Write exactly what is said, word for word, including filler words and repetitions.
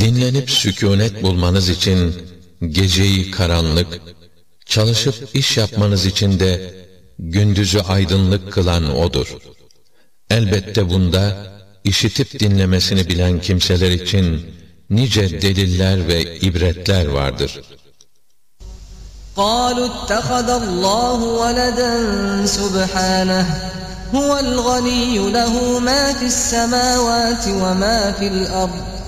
Dinlenip sükûnet bulmanız için geceyi karanlık, çalışıp iş yapmanız için de gündüzü aydınlık kılan O'dur. Elbette bunda işitip dinlemesini bilen kimseler için nice deliller ve ibretler vardır. قالوا اتخذ الله ولدا سبحانه هو الغني له ما في السماوات وما في الأرض